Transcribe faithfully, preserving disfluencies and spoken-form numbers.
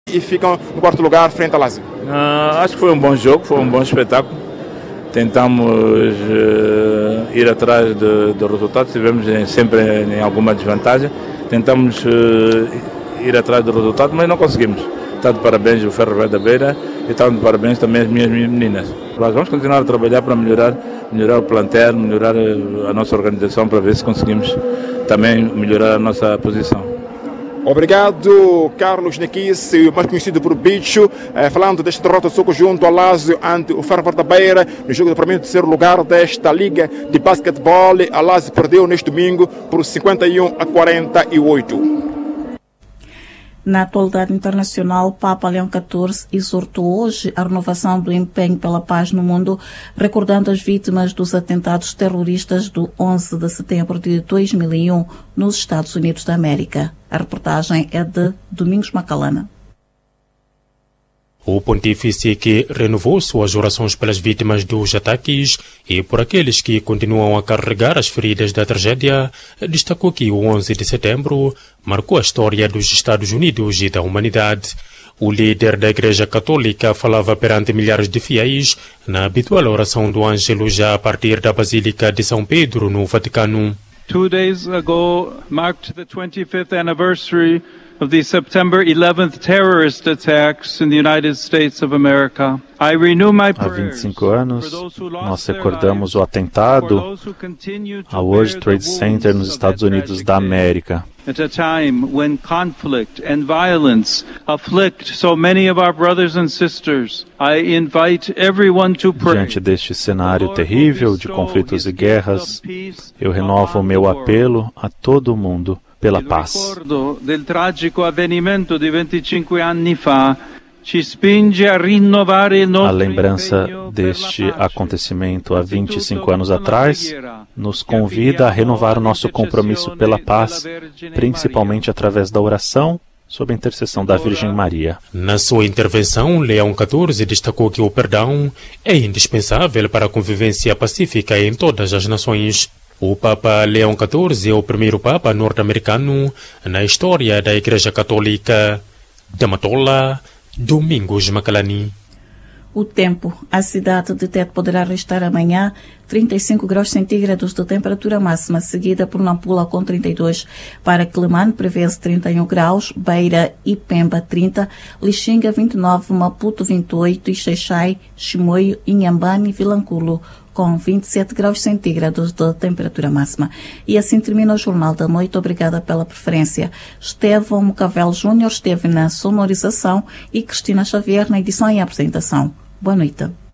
E ficam no quarto lugar frente ao Lazio. Uh, acho que foi um bom jogo, foi um bom espetáculo. Tentamos uh, ir atrás do, do resultado, estivemos em, sempre em alguma desvantagem. Tentamos uh, ir atrás do resultado, mas não conseguimos. Está de parabéns o Ferro Velho da Beira e estão de parabéns também as minhas meninas. Nós vamos continuar a trabalhar para melhorar, melhorar o plantel, melhorar a nossa organização, para ver se conseguimos também melhorar a nossa posição. Obrigado, Carlos Nequice, mais conhecido por Bicho, eh, falando deste derrota do seu conjunto ao Lazio ante o Ferro Velho da Beira, no jogo de para mim o terceiro lugar desta Liga de Basquetebol. A Lazio perdeu neste domingo por cinquenta e um a quarenta e oito. Na atualidade internacional, Papa Leão catorze exortou hoje a renovação do empenho pela paz no mundo, recordando as vítimas dos atentados terroristas do onze de setembro de dois mil e um nos Estados Unidos da América. A reportagem é de Domingos Macalana. O pontífice, que renovou suas orações pelas vítimas dos ataques e por aqueles que continuam a carregar as feridas da tragédia, destacou que o onze de setembro marcou a história dos Estados Unidos e da humanidade. O líder da Igreja Católica falava perante milhares de fiéis na habitual oração do Ângelo, já a partir da Basílica de São Pedro, no Vaticano. Two days ago marked the twenty-fifth anniversary of the September eleventh terrorist attacks in the United States of America. I renew my prayers. Há vinte e cinco anos, nós recordamos o atentado ao World Trade Center nos Estados Unidos da América. At a time when conflict and violence afflict so many of our brothers and sisters, I invite everyone to pray. Diante deste cenário terrível de conflitos e guerras, eu renovo o meu apelo a todo mundo pela paz. Del tragico avvenimento di venticinque anni fa ci spinge a rinnovare il nostro. A lembrança deste acontecimento há vinte e cinco anos atrás nos convida a renovar o nosso compromisso pela paz, principalmente através da oração sob a intercessão da Virgem Maria. Na sua intervenção, Leão catorze destacou que o perdão é indispensável para a convivência pacífica em todas as nações. O Papa Leão catorze é o primeiro Papa norte-americano na história da Igreja Católica. Da Matola, Domingos Macalani. O tempo. A cidade de Tete poderá registrar amanhã trinta e cinco graus centígrados de temperatura máxima, seguida por Nampula com trinta e dois. Para Quelimane prevê-se trinta e um graus, Beira e Pemba trinta, Lixinga vinte e nove, Maputo vinte e oito e Xaixai, Chimoio, Inhambane e Vilanculo com vinte e sete graus centígrados de temperatura máxima. E assim termina o Jornal da Noite. Obrigada pela preferência. Estevão Mocavel Júnior esteve na sonorização e Cristina Xavier na edição e apresentação. Boa noite.